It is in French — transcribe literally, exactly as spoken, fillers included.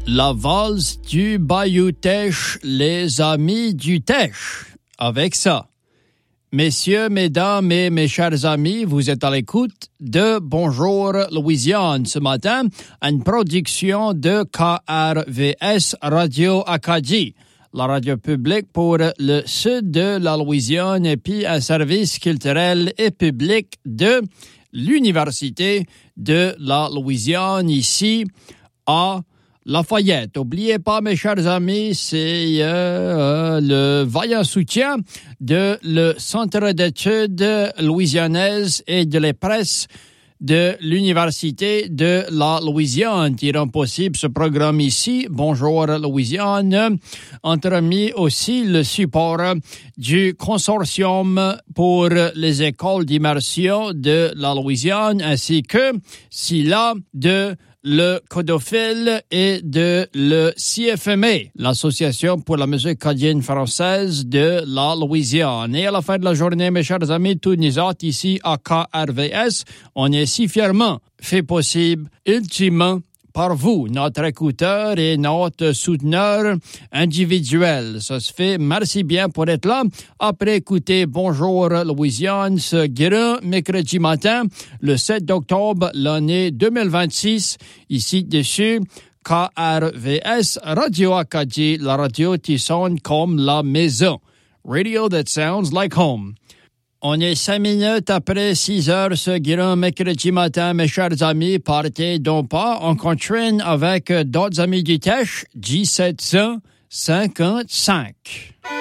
La valse du Bayou Teche, les amis du Teche. Avec ça, messieurs, mesdames et mes chers amis, vous êtes à l'écoute de Bonjour Louisiane ce matin, une production de K R V S Radio Acadie, la radio publique pour le sud de la Louisiane et puis un service culturel et public de l'Université de la Louisiane ici à Lafayette. N'oubliez pas, mes chers amis, c'est euh, le vaillant soutien de le Centre d'études louisianaises et de la presse de l'Université de la Louisiane qui rend possible ce programme ici. Bonjour Louisiane. Entremis aussi le support du consortium pour les écoles d'immersion de la Louisiane ainsi que SILA de le Codophile et de le C F M A, l'Association pour la musique acadienne française de la Louisiane. Et à la fin de la journée, mes chers amis, tous nous autres ici à K R V S, on est si fièrement fait possible, ultimement, par vous, notre écouteur et notre souteneur individuel. Ça se fait. Merci bien pour être là. Après écouter Bonjour Louisiane, ce grand mercredi matin, le sept octobre, l'année deux mille vingt-six, ici dessus, K R V S Radio Acadie, la radio qui sonne comme la maison. Radio that sounds like home. On est cinq minutes après six heures ce grand mercredi matin, mes chers amis. Partez donc pas. On continue avec d'autres amis du Teche, J sept cent cinquante-cinq.